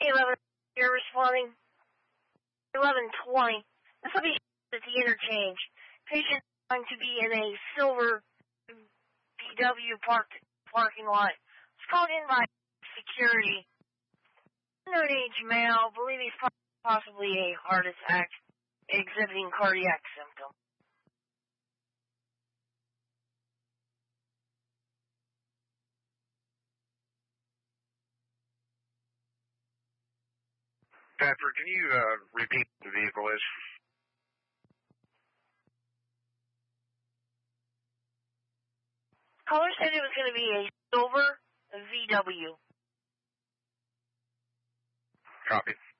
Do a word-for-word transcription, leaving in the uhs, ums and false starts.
eleven, you're responding. eleven twenty. This will be at the interchange. Patient going to be in a silver P W park, parking lot. It's called in by security. Unknown age male, believe he's possibly a heart attack, exhibiting cardiac symptoms. Patrick, can you uh, repeat what the vehicle is? Caller said it was going to be a silver V W. Copy.